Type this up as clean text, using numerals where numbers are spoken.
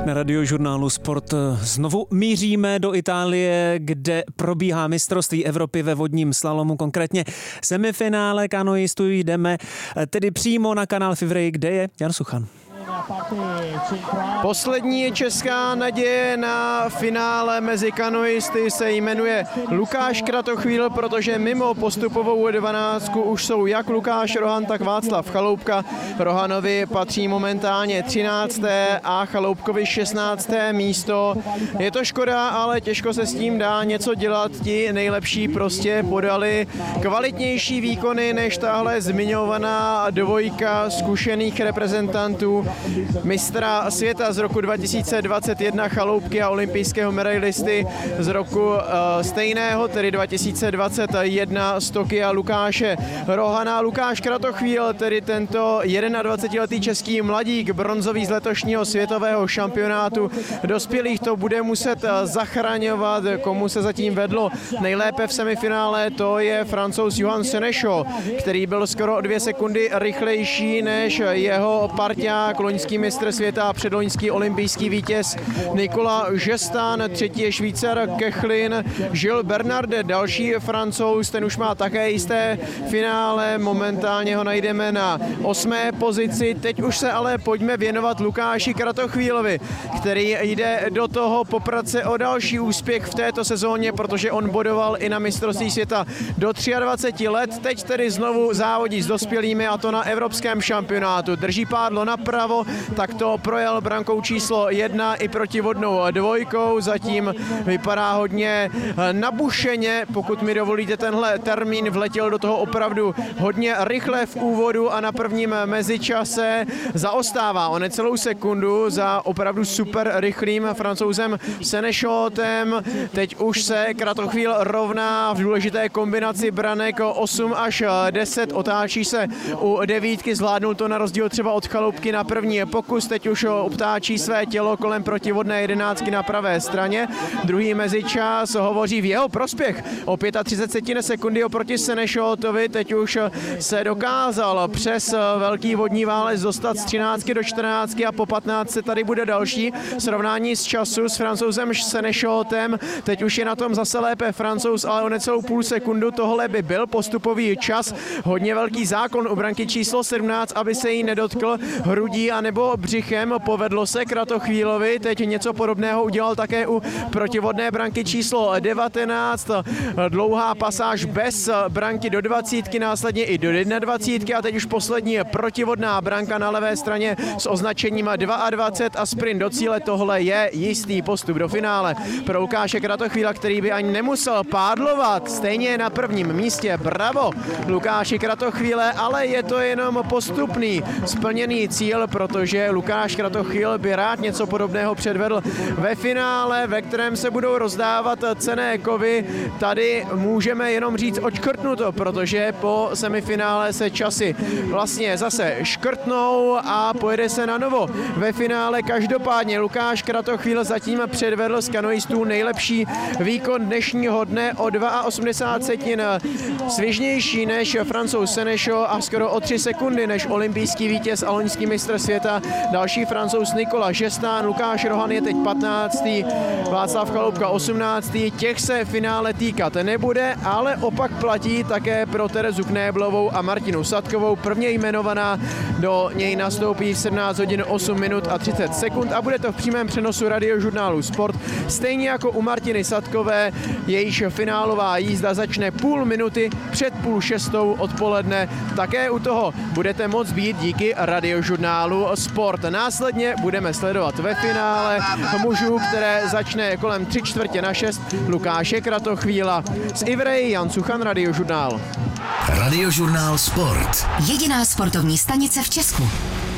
Na Radiožurnálu Sport znovu míříme do Itálie, kde probíhá mistrovství Evropy ve vodním slalomu, konkrétně semifinále kanoistů. Jdeme tedy přímo na kanál FIVREJ, kde je Jan Suchan. Poslední česká naděje na finále mezi kanoisty se jmenuje Lukáš Kratochvíl, protože mimo postupovou 12 už jsou jak Lukáš Rohan, tak Václav Chaloupka. Rohanovi patří momentálně 13. a Chaloupkovi 16. místo. Je to škoda, ale těžko se s tím dá něco dělat. Ti nejlepší prostě podali kvalitnější výkony než tahle zmiňovaná dvojka zkušených reprezentantů mistra světa z roku 2021 Chaloupky a olympijského medailisty z roku stejného, tedy 2021 z Tokia Lukáše Rohana. Lukáš Kratochvíl, tedy tento 21letý český mladík, bronzový z letošního světového šampionátu dospělých, to bude muset zachraňovat. Komu se zatím vedlo nejlépe v semifinále, to je Francouz Johan Sénéchal, který byl skoro o 2 sekundy rychlejší než jeho parťák, loňský mistr světa a předloňský olympijský vítěz Nicolas Gestin, třetí je Švýcar Kechlin, Gilles Bernardet, další Francouz, ten už má také jisté finále, momentálně ho najdeme na 8. pozici. Teď už se ale pojďme věnovat Lukáši Kratochvílovi, který jde do toho poprat se o další úspěch v této sezóně, protože on bodoval i na mistrovství světa do 23 let, teď tedy znovu závodí s dospělými, a to na evropském šampionátu. Drží pádlo napravo, tak to projel brankou číslo 1 i protivodnou dvojkou, zatím vypadá hodně nabušeně, pokud mi dovolíte tenhle termín, vletěl do toho opravdu hodně rychle v úvodu a na prvním mezičase zaostává o necelou sekundu za opravdu super rychlým Francouzem Sénéchalem. Teď už se Kratochvíl rovná v důležité kombinaci branek 8 až 10, otáčí se u devítky, zvládnul to na rozdíl třeba od Chaloupky na první pokus, teď už obtáčí své tělo kolem protivodné 11 na pravé straně. Druhý mezičas hovoří v jeho prospěch o 35 sekundy oproti Sénéchalovi, teď už se dokázal přes velký vodní válec dostat z 13 do 14 a po 15 tady bude další srovnání z času s Francouzem Sénéchalem. Teď už je na tom zase lépe Francouz, ale o necelou půl sekundu. Tohle by byl postupový čas. Hodně velký zákon u branky číslo 17, aby se jí nedotkl hrudí anebo břichem. Povedlo se Kratochvílovi, teď něco podobného udělal také u protivodné branky číslo 19. Dlouhá pasáž bez branky do 20, následně i do 21 a teď už poslední protivodná branka na levé straně s označením 22 a sprint do cíle. Tohle je jistý postup do finále pro Lukáše Kratochvíla, který by ani nemusel pádlovat. Stejně je na prvním místě. Bravo Lukáši Kratochvíle, ale je to jenom postupný splněný cíl, protože Lukáš Kratochvíl by rád něco podobného předvedl ve finále, ve kterém se budou rozdávat cenné kovy. Tady můžeme jenom říct odškrtnuto, protože po semifinále se časy vlastně zase škrtnou a pojede se na novo. Ve finále každopádně Lukáš Kratochvíl zatím předvedl z kanoistů nejlepší výkon dnešního dne, o 82 svižnější než Francouz Sénéchal a skoro o 3 sekundy než olympijský vítěz a loňský mistr světa další Francouz Nicolas Gestin. Lukáš Rohan je teď 15. Václav Chaloupka 18. Těch se finále týkat nebude, ale opak platí také pro Terezu Knéblovou a Martinu Sadkovou. Prvně jmenovaná do něj nastoupí v 17 hodin 8 minut a 30 sekund a bude to v přímém přenosu Radiožurnálu Sport. Stejně jako u Martiny Sadkové, jejíž finálová jízda začne půl minuty před 5:30 odpoledne. Také u toho budete moct být díky Radiožurnálu Sport. Následně budeme sledovat ve finále mužů, které začne kolem 5:45 Lukáše Kratochvíla. Z FIVREJ Jan Suchan, Radiožurnál. Radiožurnál Sport. Jediná sportovní stanice v Česku.